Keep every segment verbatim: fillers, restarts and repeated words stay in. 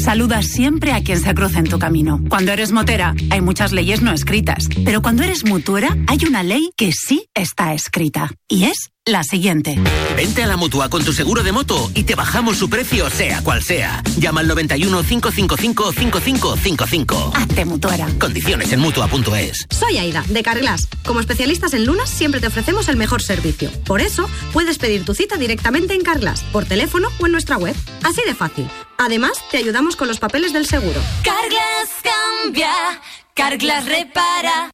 Saluda siempre a quien se cruce en tu camino. Cuando eres motera, hay muchas leyes no escritas. Pero cuando eres mutuera, hay una ley que sí está escrita. Y es la siguiente. Vente a la Mutua con tu seguro de moto y te bajamos su precio sea cual sea. Llama al noventa y uno, cinco cinco cinco, cinco cinco cinco cinco. Hazte mutuera. Condiciones en Mutua punto es. Soy Aida, de Carglass. Como especialistas en lunas siempre te ofrecemos el mejor servicio. Por eso, puedes pedir tu cita directamente en Carglass, por teléfono o en nuestra web. Así de fácil. Además, te ayudamos con los papeles del seguro. Carglass cambia, Carglass repara.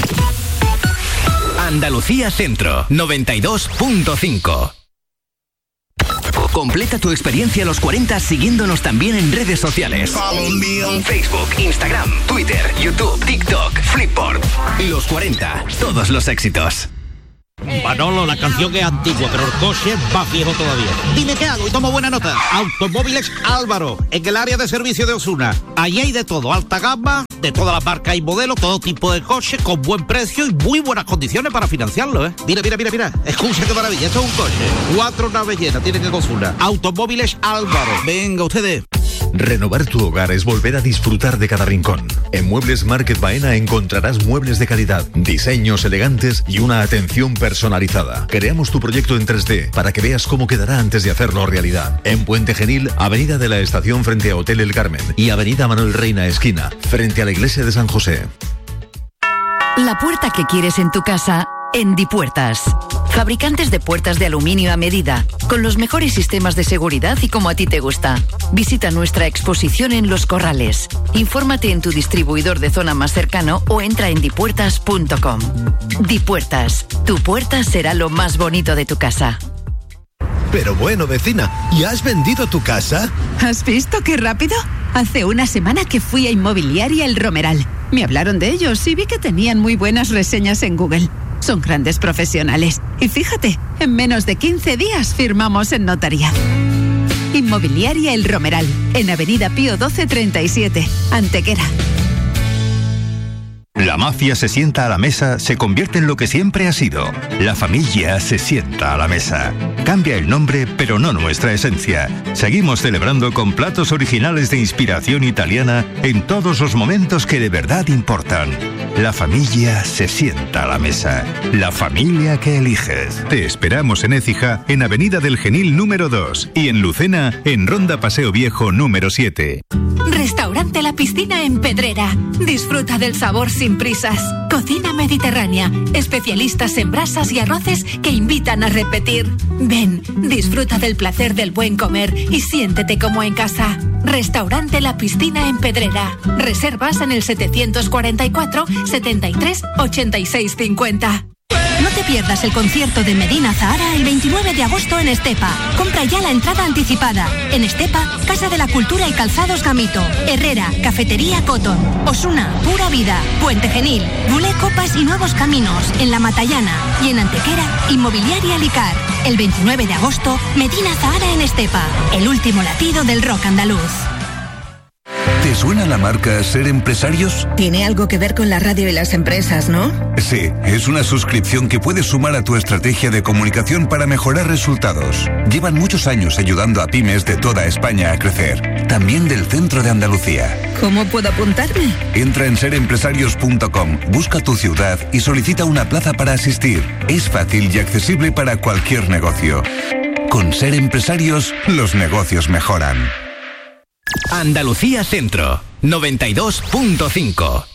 Andalucía Centro, noventa y dos punto cinco. Completa tu experiencia a los cuarenta siguiéndonos también en redes sociales. Facebook, Instagram, Twitter, YouTube, TikTok, Flipboard. Los cuarenta, todos los éxitos. Manolo, la canción es antigua, pero el coche es más viejo todavía. Dime qué hago y tomo buena nota. Automóviles Álvaro, en el área de servicio de Osuna. Allí hay de todo, alta gama, de todas las marcas y modelos, todo tipo de coches, con buen precio y muy buenas condiciones para financiarlo, ¿eh? Mira, mira, mira, mira. Escucha qué maravilla, esto es un coche. Cuatro naves llenas, tienen que Osuna. Automóviles Álvaro. Venga, ustedes. Renovar tu hogar es volver a disfrutar de cada rincón. En Muebles Market Baena encontrarás muebles de calidad, diseños elegantes y una atención personalizada. Creamos tu proyecto en tres D para que veas cómo quedará antes de hacerlo realidad. En Puente Genil, Avenida de la Estación frente a Hotel El Carmen y Avenida Manuel Reina esquina, frente a la Iglesia de San José. La puerta que quieres en tu casa, en Dipuertas. Fabricantes de puertas de aluminio a medida, con los mejores sistemas de seguridad y como a ti te gusta. Visita nuestra exposición en Los Corrales. Infórmate en tu distribuidor de zona más cercano o entra en dipuertas punto com. Dipuertas, tu puerta será lo más bonito de tu casa. Pero bueno, vecina, ¿ya has vendido tu casa? ¿Has visto qué rápido? Hace una semana que fui a Inmobiliaria El Romeral. Me hablaron de ellos y vi que tenían muy buenas reseñas en Google. Son grandes profesionales. Y fíjate, en menos de quince días firmamos en notaría. Inmobiliaria El Romeral, en Avenida Pío doce treinta y siete, Antequera. La mafia se sienta a la mesa, se convierte en lo que siempre ha sido. La familia se sienta a la mesa. Cambia el nombre, pero no nuestra esencia. Seguimos celebrando con platos originales de inspiración italiana en todos los momentos que de verdad importan. La familia se sienta a la mesa. La familia que eliges. Te esperamos en Écija, en Avenida del Genil número dos y en Lucena, en Ronda Paseo Viejo número siete. Restaurante La Piscina en Pedrera. Disfruta del sabor sin prisas. Cocina mediterránea. Especialistas en brasas y arroces que invitan a repetir. Ven, disfruta del placer del buen comer y siéntete como en casa. Restaurante La Piscina en Pedrera. Reservas en el setecientos cuarenta y cuatro, setenta y tres, ochenta y seis cincuenta. No te pierdas el concierto de Medina Zahara el veintinueve de agosto en Estepa. Compra ya la entrada anticipada. En Estepa, Casa de la Cultura y Calzados Gamito. Herrera, Cafetería Cotton. Osuna, Pura Vida. Puente Genil, Bulé Copas y Nuevos Caminos. En La Matallana. Y en Antequera, Inmobiliaria Licar. El veintinueve de agosto, Medina Zahara en Estepa. El último latido del rock andaluz. ¿Te suena la marca Ser Empresarios? Tiene algo que ver con la radio y las empresas, ¿no? Sí, es una suscripción que puedes sumar a tu estrategia de comunicación para mejorar resultados. Llevan muchos años ayudando a pymes de toda España a crecer, también del centro de Andalucía. ¿Cómo puedo apuntarme? Entra en ser empresarios punto com, busca tu ciudad y solicita una plaza para asistir. Es fácil y accesible para cualquier negocio. Con Ser Empresarios, los negocios mejoran. Andalucía Centro, noventa y dos punto cinco.